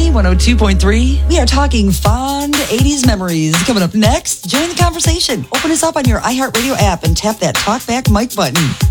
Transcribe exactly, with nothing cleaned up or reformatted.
Journey one oh two point three. We are talking fond eighties memories. Coming up next, join the conversation. Open us up on your iHeartRadio app and tap that talkback mic button.